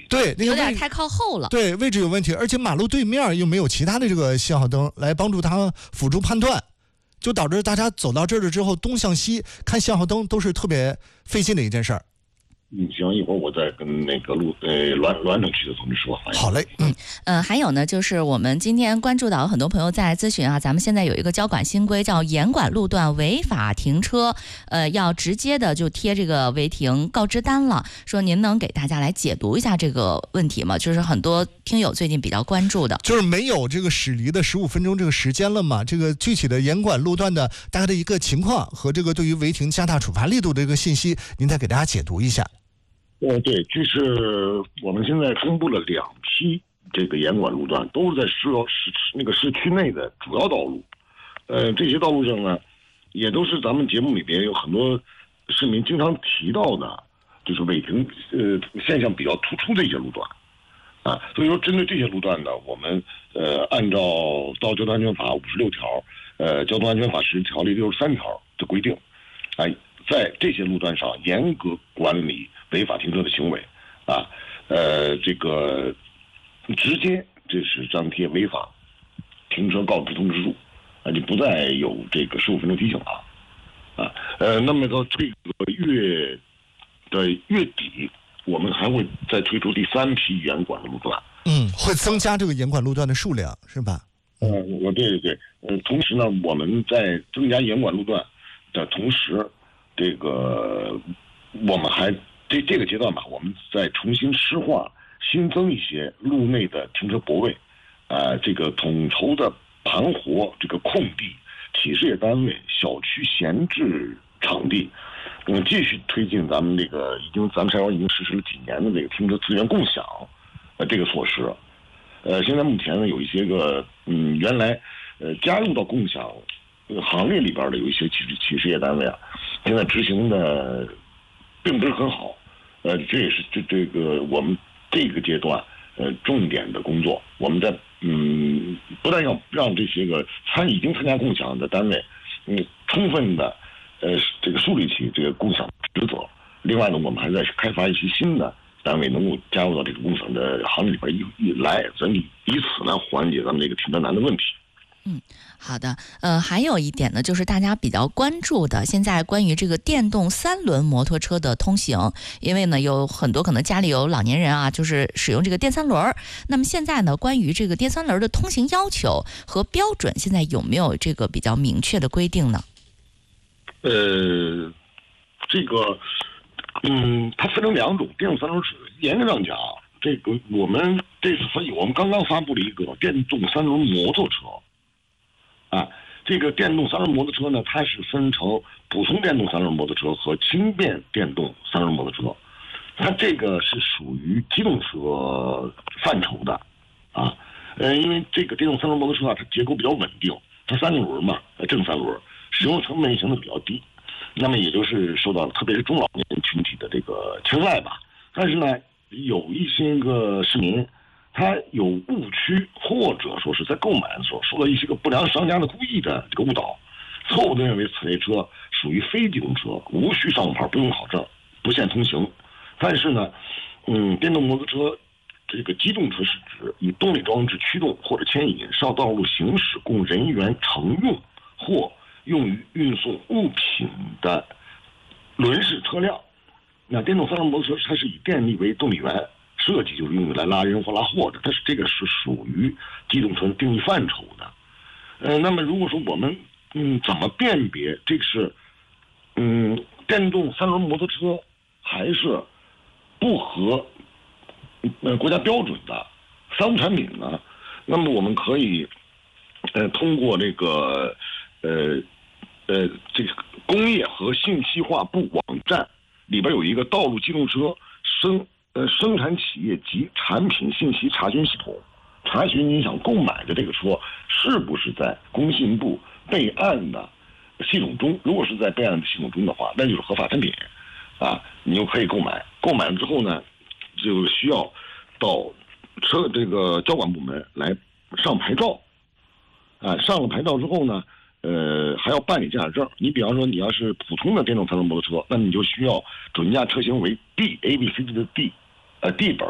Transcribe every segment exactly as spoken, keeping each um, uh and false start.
对，那个有点太靠后了。 对，位置有问题，而且马路对面又没有其他的这个信号灯来帮助他辅助判断，就导致大家走到这儿了之后，东向西看信号灯都是特别费劲的一件事儿。 嗯，行，一会儿我再跟那个路呃滦滦城区的同志说。 好嘞， 嗯嗯、呃，还有呢，就是我们今天关注到很多朋友在咨询啊，咱们现在有一个交管新规叫严管路段违法停车，呃，要直接的就贴这个违停告知单了。说您能给大家来解读一下这个问题吗？就是很多听友最近比较关注的， 就是没有这个驶离的十五分钟这个时间了嘛？这个具体的严管路段的大概的一个情况和这个对于违停加大处罚力度的这个信息，您再给大家解读一下。 呃，对，这是我们现在公布了两批这个严管路段，都是在市市那个市区内的主要道路。呃，这些道路上呢，也都是咱们节目里边有很多市民经常提到的，就是违停呃现象比较突出的一些路段啊。所以说，针对这些路段呢，我们呃按照《道路交通安全法》五十六条、呃《交通安全法实施条例》六十三条的规定，啊，在这些路段上严格管理违法停车的行为，啊，呃，这个直接这是张贴违法停车告知通知书，啊，就不再有这个十五分钟提醒了，啊，呃，那么到这个月的月底，我们还会再推出第三批严管的路段， 嗯，会增加这个严管路段的数量，是吧？ 呃，我对对对，呃，同时呢，我们在增加严管路段的同时，这个我们还这这个阶段吧，我们再重新施划，新增一些路内的停车泊位，啊、呃，这个统筹的盘活这个空地、企事业单位、小区闲置场地，嗯，继续推进咱们这个已经咱们山湾已经实施了几年的这个停车资源共享，呃，这个措施。呃，现在目前呢，有一些个嗯，原来呃加入到共享行列里边的有一些企企事业单位啊，现在执行的并不是很好。呃，这也是这这个我们这个阶段呃重点的工作。我们在嗯，不但要让这些个参已经参加共享的单位，嗯，充分的呃这个树立起这个共享职责。另外呢，我们还在开发一些新的单位能够加入到这个共享的行业里边一一来，咱以以此来缓解咱们这个停车难的问题。 嗯，好的，呃，还有一点呢，就是大家比较关注的，现在关于这个电动三轮摩托车的通行，因为呢，有很多可能家里有老年人啊，就是使用这个电三轮。那么现在呢，关于这个电三轮的通行要求和标准，现在有没有这个比较明确的规定呢？ 呃，这个，嗯，它分成两种，电动三轮车，严格上讲，这个我们这次分析，我们刚刚发布了一个电动三轮摩托车。啊，这个电动三轮摩托车呢，它是分成普通电动三轮摩托车和轻便电动三轮摩托车，它这个是属于机动车范畴的，啊，呃，因为这个电动三轮摩托车啊，它结构比较稳定，它三个轮嘛，正三轮，使用成本也相对比较低，那么也就是受到特别是中老年群体的这个青睐吧。但是呢，有一些个市民，他有误区，或者说是在购买的时候受到一些个不良商家的故意的这个误导，错误的认为此类车属于非机动车，无需上牌，不用考证，不限通行。但是呢，嗯，电动摩托车这个机动车是指以动力装置驱动或者牵引上道路行驶供人员乘用或用于运送物品的轮式车辆。那电动三轮摩托车它是以电力为动力源。设计就是用来拉人或拉货的，它是这个是属于机动车的定义范畴的。呃，那么如果说我们嗯怎么辨别这个是嗯电动三轮摩托车还是不合呃国家标准的三无产品呢？那么我们可以呃通过这个呃呃这个工业和信息化部网站里边有一个道路机动车生。呃，生产企业及产品信息查询系统，查询你想购买的这个车是不是在工信部备案的系统中。如果是在备案的系统中的话，那就是合法产品，啊，你就可以购买。购买了之后呢，就需要到车这个交管部门来上牌照，啊，上了牌照之后呢，呃，还要办理驾驶证。你比方说，你要是普通的电动三轮摩托车，那你就需要准驾车型为 D A B C D 的 D。呃，D 本，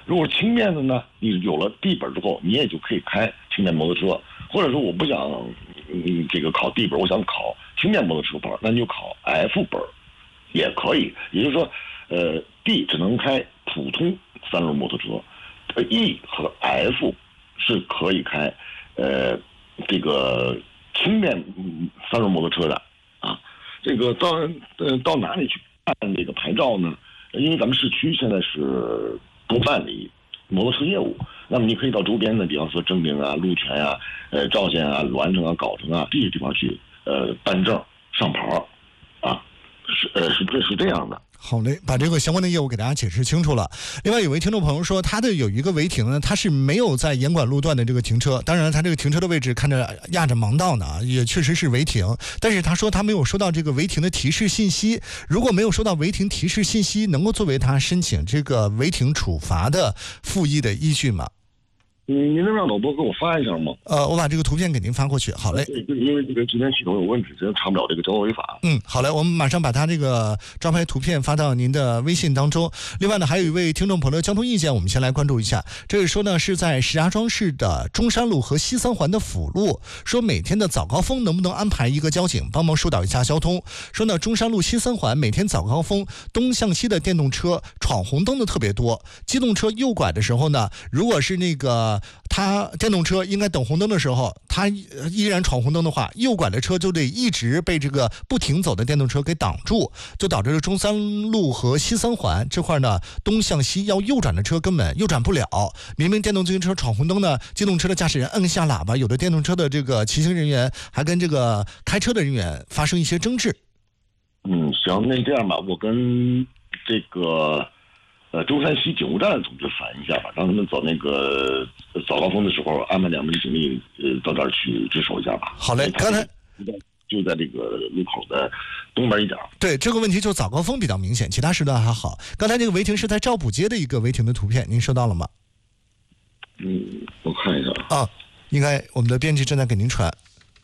如果轻便的呢，你有了 D 本之后，你也就可以开轻便摩托车，或者说我不想嗯这个考 D 本，我想考轻便摩托车本，那你就考 F 本也可以。也就是说，呃 D 只能开普通三轮摩托车，呃 E 和 F 是可以开呃这个轻便三轮摩托车的啊。这个到呃到哪里去办这个牌照呢？因为咱们市区现在是不办理摩托车业务，那么你可以到周边的，比方说正定啊、鹿泉啊、呃赵县啊、栾城啊、藁城啊这些地方去呃办证上牌啊，是呃是这是这样的。 好嘞，把这个相关的业务给大家解释清楚了。另外，有位听众朋友说，他的有一个违停呢，他是没有在严管路段的这个停车，当然他这个停车的位置看着压着盲道呢，也确实是违停。但是他说他没有收到这个违停的提示信息，如果没有收到违停提示信息，能够作为他申请这个违停处罚的复议的依据吗？ 嗯，您能让导播给我发一下吗？ 呃，我把这个图片给您发过去。好嘞。 对，因为这个之前系统有问题，直接查不了这个交通违法。 嗯，好嘞，我们马上把他这个招牌图片发到您的微信当中。另外呢，还有一位听众朋友的交通意见，我们先来关注一下。这个说呢，是在石家庄市的中山路和西三环的辅路，说每天的早高峰能不能安排一个交警帮忙疏导一下交通？说呢，中山路西三环每天早高峰东向西的电动车闯红灯的特别多，机动车右拐的时候呢，如果是那个他电动车应该等红灯的时候，他依然闯红灯的话，右拐的车就得一直被这个不停走的电动车给挡住，就导致中山路和西三环这块呢，东向西要右转的车根本右转不了。明明电动自行车闯红灯呢，机动车的驾驶人摁下喇叭，有的电动车的这个骑行人员还跟这个开车的人员发生一些争执。 嗯，行，那这样吧，我跟这个呃中山西警务站的同志反映一下吧，让他们走那个早高峰的时候安排两名警力呃到这儿去值守一下吧。 好嘞，刚才就在这个路口的东边一点。 对，这个问题就早高峰比较明显，其他时段还好。刚才这个违停是在赵浦街的一个违停的图片，您收到了吗？ 嗯，我看一下啊，应该我们的编辑正在给您传。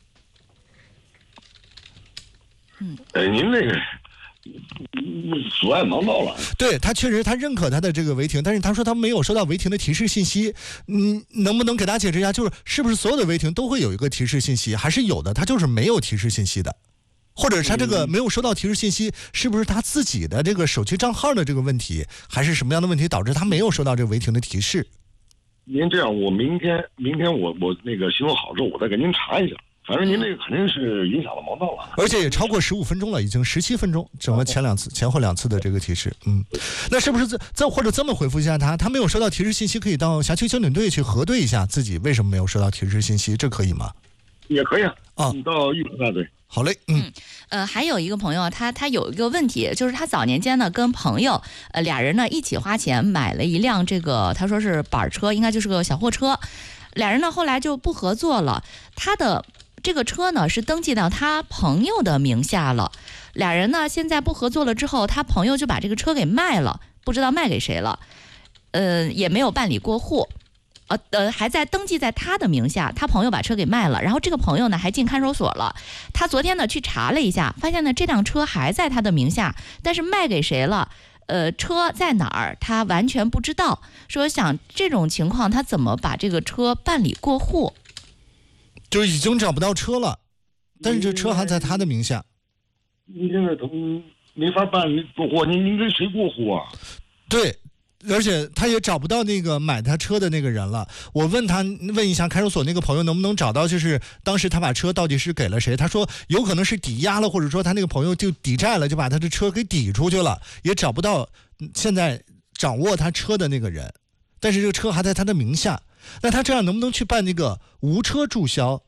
嗯， 哎，您那个阻碍盲道了。 对，他确实他认可他的这个违停，但是他说他没有收到违停的提示信息。嗯，能不能给大家解释一下，就是是不是所有的违停都会有一个提示信息，还是有的他就是没有提示信息的？或者是他这个没有收到提示信息，是不是他自己的这个手机账号的这个问题，还是什么样的问题导致他没有收到这个违停的提示？ 您这样，我明天明天我我那个系统好之后，我再给您查一下。反正您这个肯定是影响了盲道了， 而且也超过十五分钟了，已经十七分钟，整了前两次、前后两次的这个提示。嗯，那是不是这这或者这么回复一下他？他没有收到提示信息，可以到辖区交警队去核对一下自己为什么没有收到提示信息，这可以吗？ 也可以啊。 啊， 你到玉河大队。 好嘞，嗯， 嗯呃，还有一个朋友，他他有一个问题，就是他早年间呢跟朋友，呃，俩人呢一起花钱买了一辆这个，他说是板车，应该就是个小货车，俩人呢后来就不合作了，他的这个车呢是登记到他朋友的名下了，俩人呢现在不合作了之后，他朋友就把这个车给卖了，不知道卖给谁了，呃，也没有办理过户。呃呃，还在登记在他的名下，他朋友把车给卖了，然后这个朋友呢还进看守所了。他昨天呢去查了一下，发现呢这辆车还在他的名下，但是卖给谁了？呃，车在哪儿？他完全不知道。说想这种情况，他怎么把这个车办理过户？ 就已经找不到车了，但是这车还在他的名下。 您现在都没法办理过户，您您跟谁过户啊？ 对。而且他也找不到那个买他车的那个人了。我问他，问一下看守所那个朋友能不能找到，就是当时他把车到底是给了谁？他说有可能是抵押了，或者说他那个朋友就抵债了，就把他的车给抵出去了，也找不到现在掌握他车的那个人。但是这个车还在他的名下，那他这样能不能去办那个无车注销？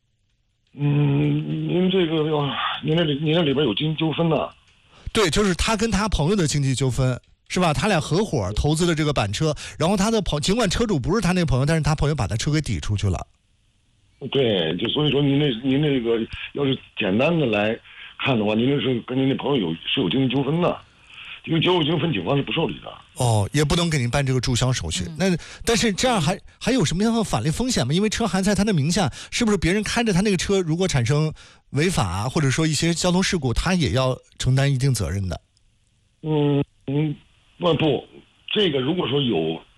嗯，您这个要您那里您那里边有经济纠纷呢？ 对，就是他跟他朋友的经济纠纷。是吧？他俩合伙投资了这个板车，然后他的朋尽管车主不是他那个朋友，但是他朋友把他车给抵出去了。 对，就所以说您那您那个要是简单的来看的话，您那是跟您那朋友有是有经济纠纷的，因为交友纠纷警方是不受理的。 哦，也不能给您办这个注销手续。嗯、那但是这样还还有什么样的法律风险吗？因为车还在他的名下，是不是别人开着他那个车，如果产生违法或者说一些交通事故，他也要承担一定责任的？ 嗯嗯。不不，这个如果说有